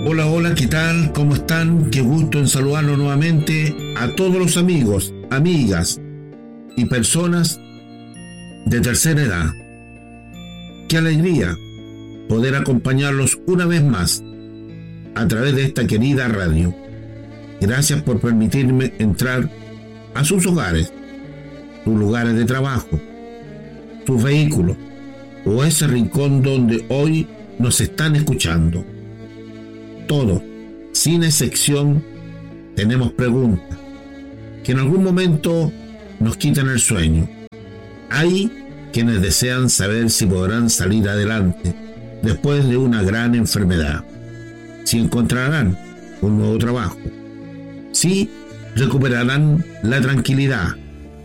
Hola, hola, ¿qué tal? ¿Cómo están? Qué gusto en saludarlos nuevamente a todos los amigos, amigas y personas de tercera edad. Qué alegría poder acompañarlos una vez más a través de esta querida radio. Gracias por permitirme entrar a sus hogares, sus lugares de trabajo, sus vehículos o ese rincón donde hoy nos están escuchando. Todos, sin excepción, tenemos preguntas que en algún momento nos quitan el sueño. Hay quienes desean saber si podrán salir adelante después de una gran enfermedad, si encontrarán un nuevo trabajo, si recuperarán la tranquilidad.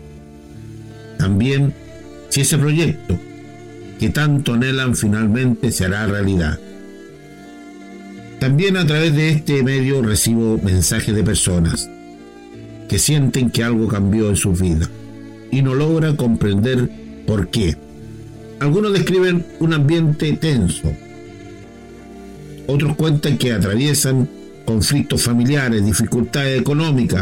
También si ese proyecto que tanto anhelan finalmente se hará realidad. También a través de este medio recibo mensajes de personas que sienten que algo cambió en sus vidas y no logran comprender por qué. Algunos describen un ambiente tenso. Otros cuentan que atraviesan conflictos familiares, dificultades económicas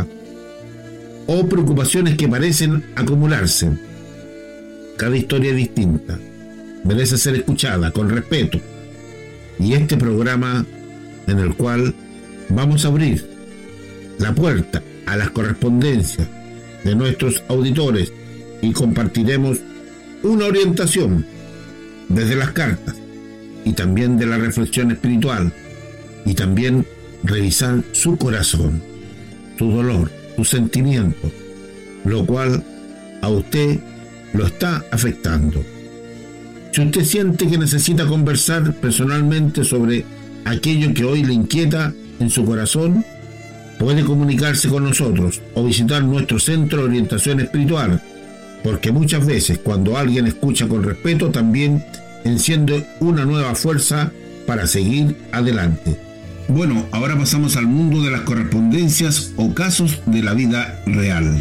o preocupaciones que parecen acumularse. Cada historia es distinta, merece ser escuchada con respeto. Y este programa en el cual vamos a abrir la puerta a las correspondencias de nuestros auditores y compartiremos una orientación desde las cartas y también de la reflexión espiritual y también revisar su corazón, su dolor, sus sentimientos, lo cual a usted lo está afectando. Si usted siente que necesita conversar personalmente sobre aquello que hoy le inquieta en su corazón, puede comunicarse con nosotros o visitar nuestro centro de orientación espiritual, porque muchas veces cuando alguien escucha con respeto también enciende una nueva fuerza para seguir adelante. Bueno, ahora pasamos al mundo de las correspondencias o casos de la vida real.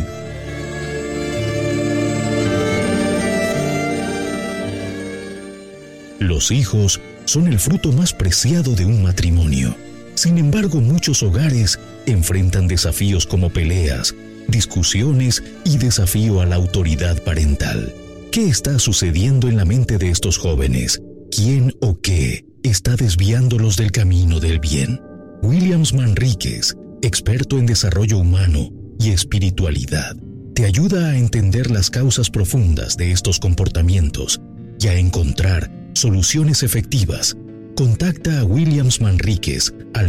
Los hijos son el fruto más preciado de un matrimonio. Sin embargo, muchos hogares enfrentan desafíos como peleas, discusiones y desafío a la autoridad parental. ¿Qué está sucediendo en la mente de estos jóvenes? ¿Quién o qué está desviándolos del camino del bien? Williams Manríquez, experto en desarrollo humano y espiritualidad, te ayuda a entender las causas profundas de estos comportamientos y a encontrar soluciones efectivas. Contacta a Williams Manríquez al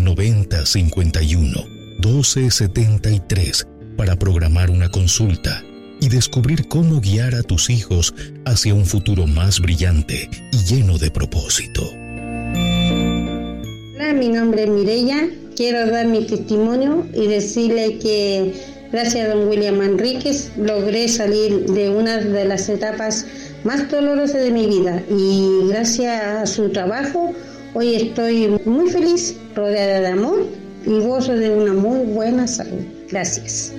990-51-1273 para programar una consulta y descubrir cómo guiar a tus hijos hacia un futuro más brillante y lleno de propósito. Hola, mi nombre es Mireya. Quiero dar mi testimonio y decirle que gracias a don William Manríquez logré salir de una de las etapas más dolorosa de mi vida y gracias a su trabajo hoy estoy muy feliz, rodeada de amor y gozo de una muy buena salud. Gracias.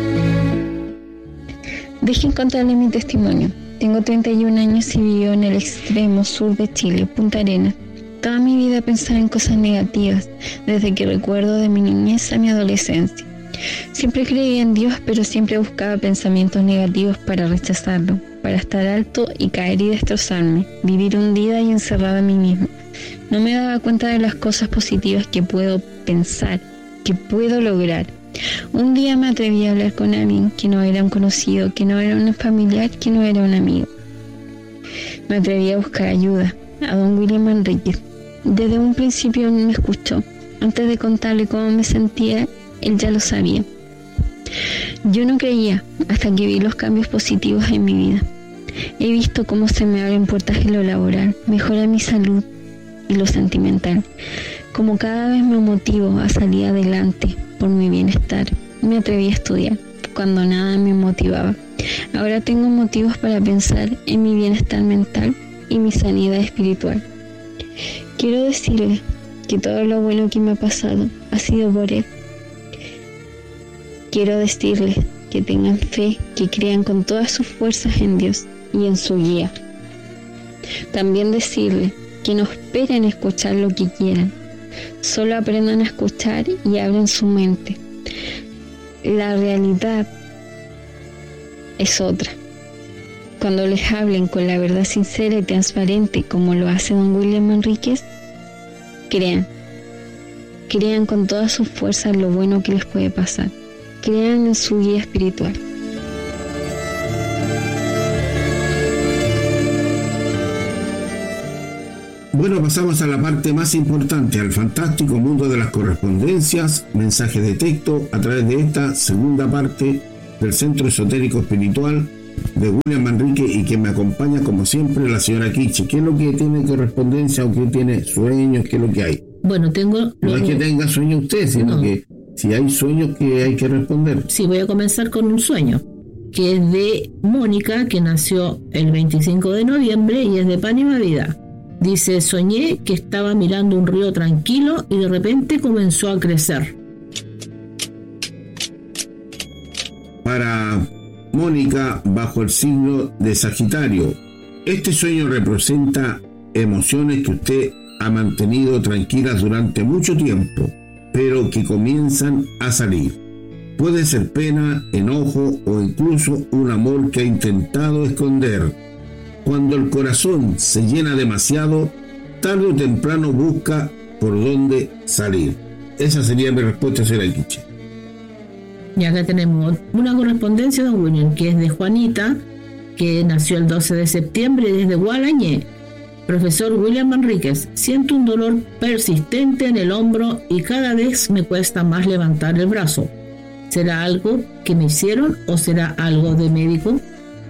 Dejen contarle mi testimonio. Tengo 31 años y vivo en el extremo sur de Chile, Punta Arenas. Toda mi vida pensaba en cosas negativas, desde que recuerdo de mi niñez a mi adolescencia. Siempre creía en Dios, pero siempre buscaba pensamientos negativos para rechazarlo, para estar alto y caer y destrozarme, vivir hundida y encerrada en mí misma. No me daba cuenta de las cosas positivas que puedo pensar, que puedo lograr. Un día me atreví a hablar con alguien que no era un conocido, que no era un familiar, que no era un amigo. Me atreví a buscar ayuda, a don William Manríquez. Desde un principio me escuchó. Antes de contarle cómo me sentía, él ya lo sabía. Yo no creía hasta que vi los cambios positivos en mi vida. He visto cómo se me abren puertas en lo laboral, mejora mi salud y lo sentimental. Como cada vez me motivo a salir adelante por mi bienestar. Me atreví a estudiar cuando nada me motivaba. Ahora tengo motivos para pensar en mi bienestar mental y mi sanidad espiritual. Quiero decirle que todo lo bueno que me ha pasado ha sido por él. Quiero decirles que tengan fe, que crean con todas sus fuerzas en Dios y en su guía. También decirles que no esperen escuchar lo que quieran, Solo aprendan a escuchar y abren su mente. La realidad es otra. Cuando les hablen con la verdad sincera y transparente, como lo hace don William Manríquez, crean con todas sus fuerzas lo bueno que les puede pasar. Crean en su guía espiritual. Bueno, pasamos a la parte más importante, al fantástico mundo de las correspondencias, mensajes de texto, a través de esta segunda parte del Centro Esotérico Espiritual de William Manríquez, y que me acompaña como siempre la señora Quiche. ¿Qué es lo que tiene correspondencia o qué tiene sueños? ¿Qué es lo que hay? Bueno, tengo... No es que tenga sueño usted, sino que si hay sueños que hay que responder. Sí, voy a comenzar con un sueño, que es de Mónica, que nació el 25 de noviembre y es de Pánima Vida. Dice: soñé que estaba mirando un río tranquilo y de repente comenzó a crecer. Para Mónica, bajo el signo de Sagitario, este sueño representa emociones que usted ha mantenido tranquilas durante mucho tiempo, pero que comienzan a salir. Puede ser pena, enojo o incluso un amor que ha intentado esconder. Cuando el corazón se llena demasiado, tarde o temprano busca por dónde salir. Esa sería mi respuesta, señora Quiche. Y acá tenemos una correspondencia de don William, que es de Juanita, que nació el 12 de septiembre desde Gualañé. Profesor William Manríquez: siento un dolor persistente en el hombro y cada vez me cuesta más levantar el brazo. ¿Será algo que me hicieron o será algo de médico?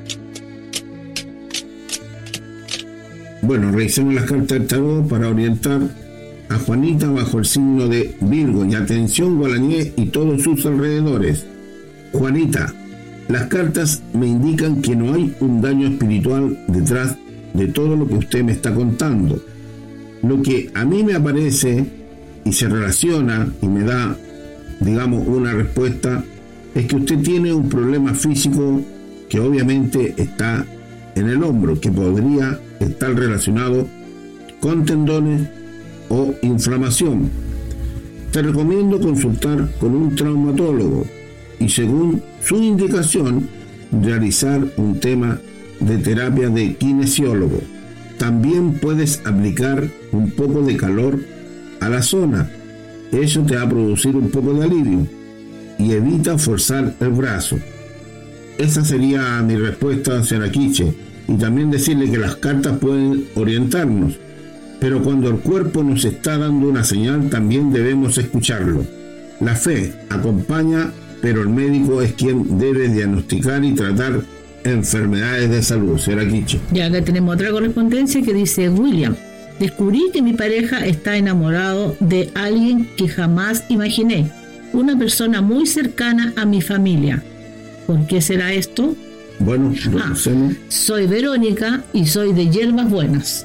Bueno, revisemos las cartas del tarot para orientar a Juanita bajo el signo de Virgo. Y atención, Gualañé y todos sus alrededores. Juanita, las cartas me indican que no hay un daño espiritual detrás de todo lo que usted me está contando. Lo que a mí me aparece y se relaciona y me da, digamos, una respuesta, es que usted tiene un problema físico que obviamente está en el hombro, que podría estar relacionado con tendones o inflamación. Te recomiendo consultar con un traumatólogo y, según su indicación, realizar un tema de terapia de kinesiólogo. También puedes aplicar un poco de calor a la zona. Eso te va a producir un poco de alivio y evita forzar el brazo. Esa sería mi respuesta, señora Quiche. Y también decirle que las cartas pueden orientarnos, pero cuando el cuerpo nos está dando una señal, también debemos escucharlo. La fe acompaña, pero el médico es quien debe diagnosticar y tratar enfermedades de salud. Señora Quiche. Ya acá tenemos otra correspondencia que dice: William, descubrí que mi pareja está enamorado de alguien que jamás imaginé, una persona muy cercana a mi familia. ¿Por qué será esto? Bueno, soy Verónica y soy de Hierbas Buenas.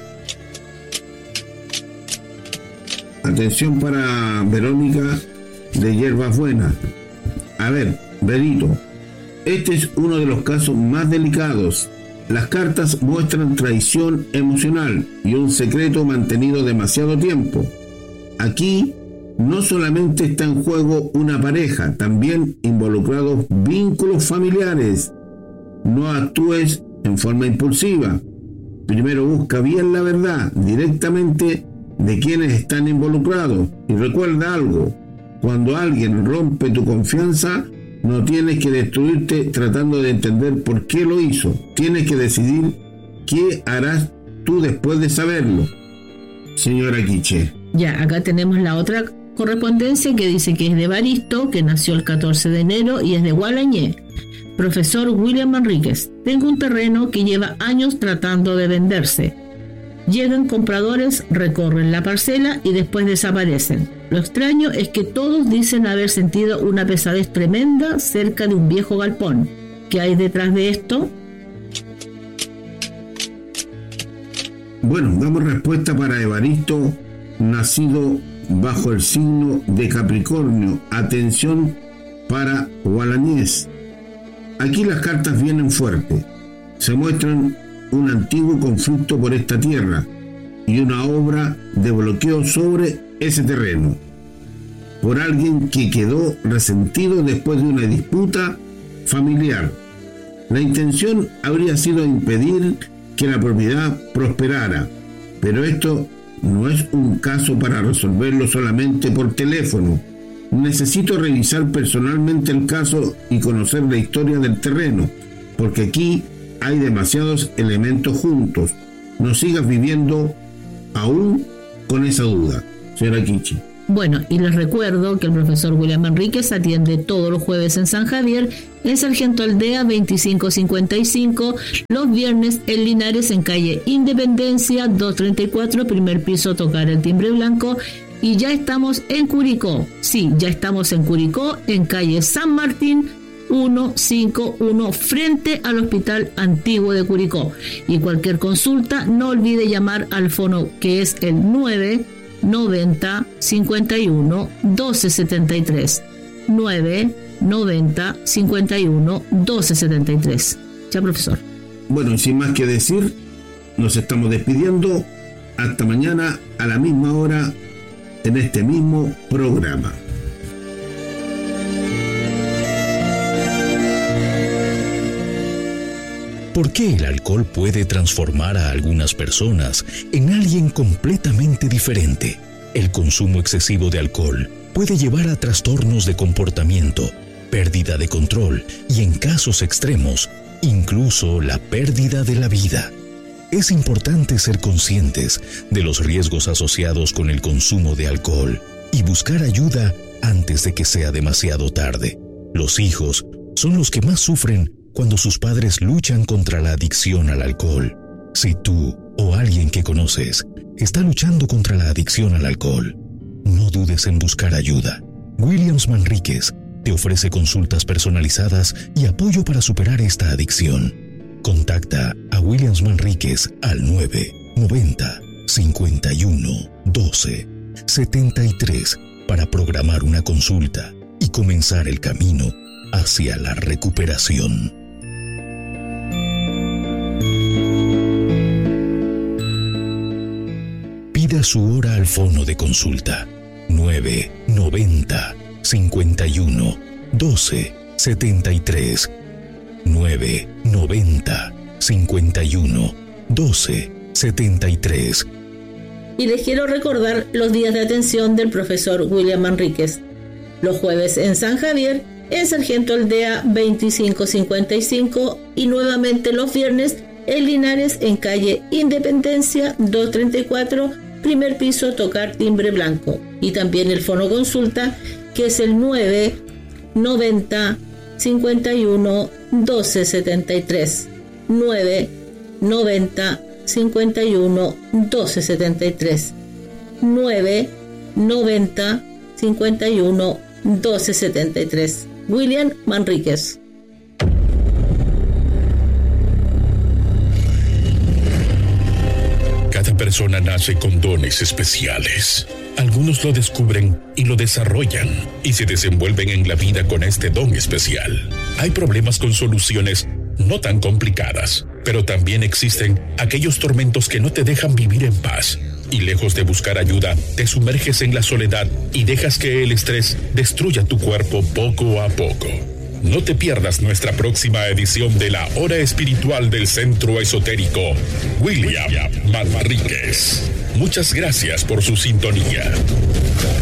Atención para Verónica de Hierbas Buenas. A ver, Verito, este es uno de los casos más delicados. Las cartas muestran traición emocional y un secreto mantenido demasiado tiempo. Aquí no solamente está en juego una pareja, también involucrados vínculos familiares. No actúes en forma impulsiva. Primero busca bien la verdad directamente de quienes están involucrados. Y recuerda algo: cuando alguien rompe tu confianza, no tienes que destruirte tratando de entender por qué lo hizo. Tienes que decidir qué harás tú después de saberlo. Señora Quiche. Ya, acá tenemos la otra correspondencia que dice que es de Baristo, que nació el 14 de enero y es de Gualañé. Profesor William Manríquez: tengo un terreno que lleva años tratando de venderse. Llegan compradores, recorren la parcela y después desaparecen. Lo extraño es que todos dicen haber sentido una pesadez tremenda cerca de un viejo galpón. ¿Qué hay detrás de esto? Bueno, damos respuesta para Evaristo, nacido bajo el signo de Capricornio. Atención para Gualañés. Aquí las cartas vienen fuertes. Se muestran un antiguo conflicto por esta tierra. y una obra de bloqueo sobre ese terreno por alguien que quedó resentido después de una disputa familiar. La intención habría sido impedir que la propiedad prosperara, pero esto no es un caso para resolverlo solamente por teléfono. Necesito revisar personalmente el caso y conocer la historia del terreno, porque aquí hay demasiados elementos juntos. No sigas viviendo aún con esa duda, señora Kichi. Bueno, y les recuerdo que el profesor William Manríquez atiende todos los jueves en San Javier, en Sargento Aldea 2555, los viernes en Linares en calle Independencia 234, primer piso, tocar el timbre blanco. Y ya estamos en Curicó. Sí, ya estamos en Curicó, en calle San Martín 151, frente al Hospital Antiguo de Curicó. Y cualquier consulta, no olvide llamar al fono que es el 990 51 1273. 990 51 1273. Ya, profesor. Bueno, y sin más que decir, nos estamos despidiendo. Hasta mañana a la misma hora en este mismo programa. ¿Por qué el alcohol puede transformar a algunas personas en alguien completamente diferente? El consumo excesivo de alcohol puede llevar a trastornos de comportamiento, pérdida de control y, en casos extremos, incluso la pérdida de la vida. Es importante ser conscientes de los riesgos asociados con el consumo de alcohol y buscar ayuda antes de que sea demasiado tarde. Los hijos son los que más sufren cuando sus padres luchan contra la adicción al alcohol. Si tú o alguien que conoces está luchando contra la adicción al alcohol, no dudes en buscar ayuda. Williams Manríquez te ofrece consultas personalizadas y apoyo para superar esta adicción. Contacta a Williams Manríquez al 990 51 12 73 para programar una consulta y comenzar el camino hacia la recuperación. Pida su hora al fono de consulta 990 51 12 73. 990 51 12 73. Y les quiero recordar los días de atención del profesor William Manríquez. Los jueves en San Javier, en Sargento Aldea 2555, y nuevamente los viernes en Linares en calle Independencia 234, primer piso, tocar timbre blanco. Y también el fono consulta, que es el 990 51 1273. 990 51 1273. 990 51 1273. William Manríquez. Cada persona nace con dones especiales. Algunos lo descubren y lo desarrollan y se desenvuelven en la vida con este don especial. Hay problemas con soluciones no tan complicadas, pero también existen aquellos tormentos que no te dejan vivir en paz. Y lejos de buscar ayuda, te sumerges en la soledad y dejas que el estrés destruya tu cuerpo poco a poco. No te pierdas nuestra próxima edición de la Hora Espiritual del Centro Esotérico William Manríquez. Muchas gracias por su sintonía.